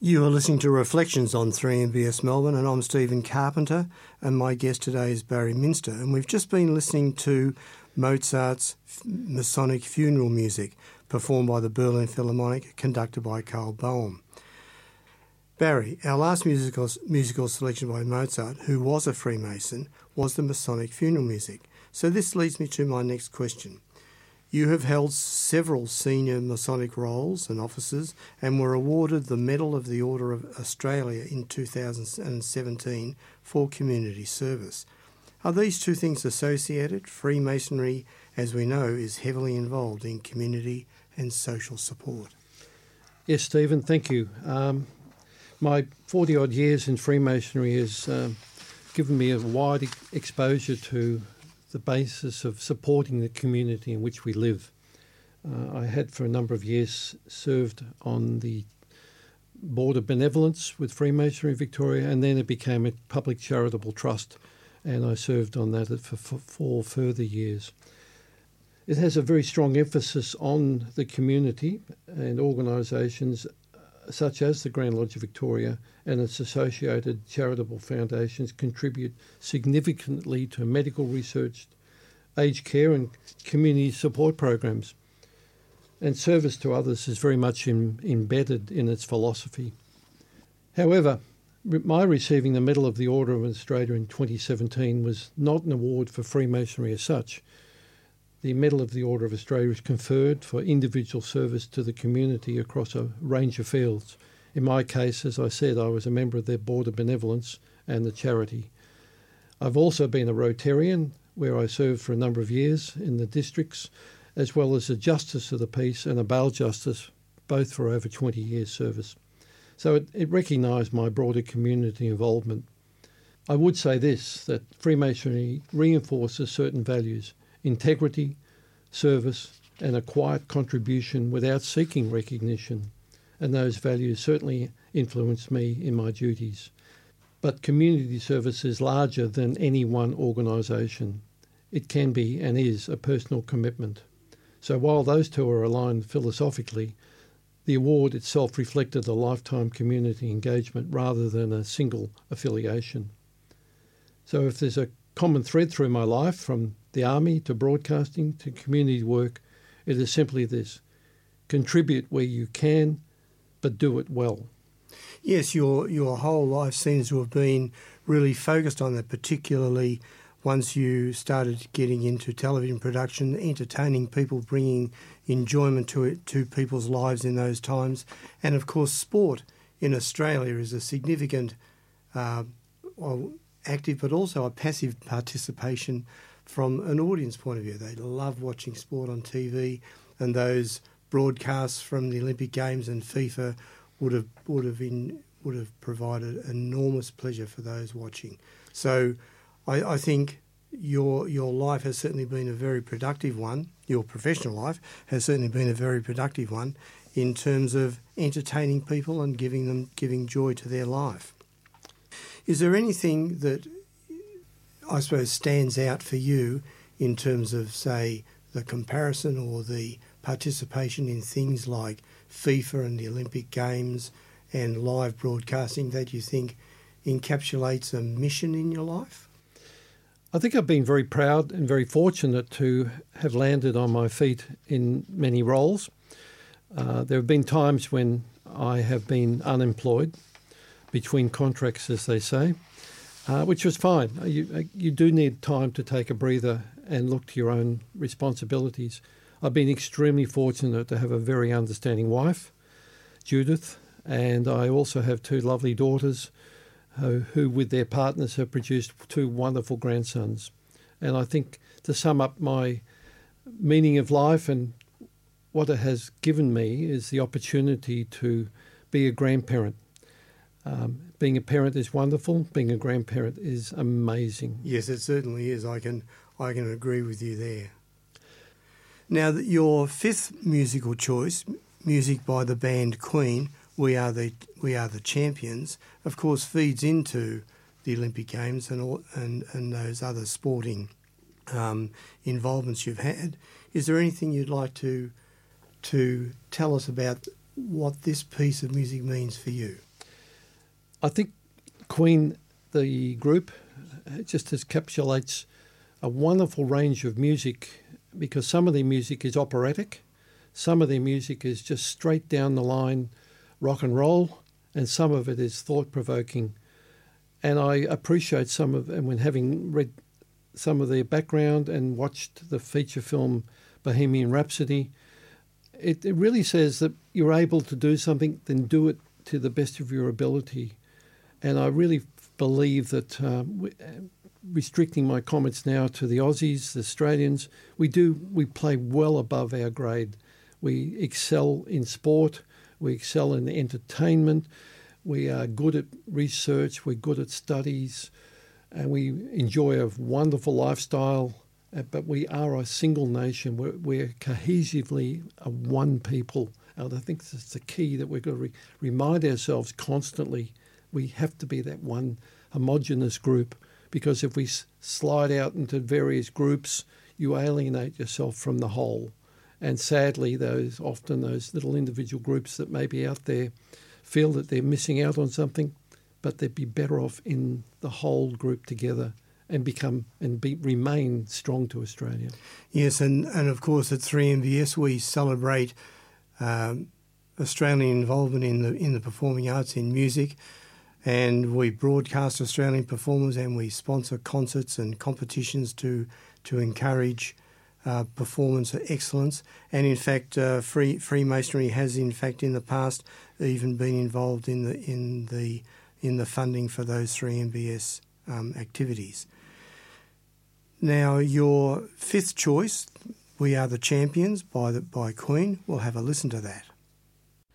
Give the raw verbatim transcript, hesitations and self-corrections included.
You are listening to Reflections on three M B S Melbourne, and I'm Stephen Carpenter, and my guest today is Barry Minster, and we've just been listening to Mozart's Masonic funeral music performed by the Berlin Philharmonic, conducted by Carl Boehm. Barry, our last musical musical selection by Mozart, who was a Freemason, was the Masonic funeral music. So this leads me to my next question. You have held several senior Masonic roles and offices and were awarded the Medal of the Order of Australia in two thousand seventeen for community service. Are these two things associated? Freemasonry, as we know, is heavily involved in community and social support. Yes, Stephen, thank you. Um, my forty-odd years in Freemasonry has um, given me a wide exposure to the basis of supporting the community in which we live. Uh, I had for a number of years served on the Board of Benevolence with Freemasonry Victoria, and then it became a public charitable trust, and I served on that for, for four further years. It has a very strong emphasis on the community, and organisations such as the Grand Lodge of Victoria and its associated charitable foundations contribute significantly to medical research, aged care and community support programs. And service to others is very much in, embedded in its philosophy. However, my receiving the Medal of the Order of Australia in twenty seventeen was not an award for Freemasonry as such. The Medal of the Order of Australia is conferred for individual service to the community across a range of fields. In my case, as I said, I was a member of their Board of Benevolence and the charity. I've also been a Rotarian, where I served for a number of years in the districts, as well as a Justice of the Peace and a Bail Justice, both for over twenty years service. So it, it recognised my broader community involvement. I would say this, that Freemasonry reinforces certain values: integrity, service, and a quiet contribution without seeking recognition. And those values certainly influenced me in my duties. But community service is larger than any one organisation. It can be and is a personal commitment. So while those two are aligned philosophically, the award itself reflected a lifetime community engagement rather than a single affiliation. So if there's a common thread through my life, from the army to broadcasting to community work, it is simply this: contribute where you can, but do it well. Yes, your your whole life seems to have been really focused on that, particularly once you started getting into television production, entertaining people, bringing enjoyment to it, to people's lives in those times. And of course, sport in Australia is a significant, uh, well, active but also a passive participation from an audience point of view. They love watching sport on T V, and those broadcasts from the Olympic Games and FIFA would have would have been would have provided enormous pleasure for those watching. So I, I think your your life has certainly been a very productive one. Your professional life has certainly been a very productive one in terms of entertaining people and giving them giving joy to their life. Is there anything that I suppose stands out for you in terms of, say, the comparison or the participation in things like FIFA and the Olympic Games and live broadcasting that you think encapsulates a mission in your life? I think I've been very proud and very fortunate to have landed on my feet in many roles. Uh, there have been times when I have been unemployed, between contracts, as they say, uh, which was fine. You, you do need time to take a breather and look to your own responsibilities. I've been extremely fortunate to have a very understanding wife, Judith, and I also have two lovely daughters who, who with their partners have produced two wonderful grandsons. And I think to sum up my meaning of life and what it has given me is the opportunity to be a grandparent. Um, being a parent is wonderful. Being a grandparent is amazing. Yes, it certainly is. I can I can agree with you there. Now, your fifth musical choice, music by the band Queen, "We Are the We Are the Champions," of course, feeds into the Olympic Games and all, and and those other sporting um, involvements you've had. Is there anything you'd like to to tell us about what this piece of music means for you? I think Queen, the group, just encapsulates a wonderful range of music, because some of their music is operatic, some of their music is just straight down the line rock and roll, and some of it is thought-provoking. And I appreciate some of, and when having read some of their background and watched the feature film Bohemian Rhapsody, it, it really says that you're able to do something, then do it to the best of your ability. And I really believe that, uh, we, restricting my comments now to the Aussies, the Australians, we do we play well above our grade. We excel in sport, we excel in entertainment, we are good at research, we're good at studies, and we enjoy a wonderful lifestyle. But we are a single nation. We're, we're cohesively a one people. And I think that's the key that we've got to re- remind ourselves constantly. We have to be that one homogenous group, because if we s- slide out into various groups, you alienate yourself from the whole. And sadly, those often those little individual groups that may be out there feel that they're missing out on something, but they'd be better off in the whole group together and become and be, remain strong to Australia. Yes, and, and of course at three M B S we celebrate um, Australian involvement in the in the performing arts, in music, and we broadcast Australian performers, and we sponsor concerts and competitions to to encourage uh, performance excellence. And in fact, uh, Free Freemasonry has in fact in the past even been involved in the in the in the funding for those three M B S um, activities. Now, your fifth choice, We Are the Champions by the by Queen. We'll have a listen to that.